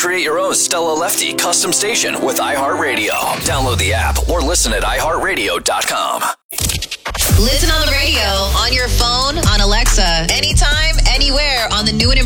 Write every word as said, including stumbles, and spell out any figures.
Create your own Stella Lefty custom station with iHeartRadio. Download the app or listen at i heart radio dot com. Listen on the radio, on your phone, on Alexa, anytime.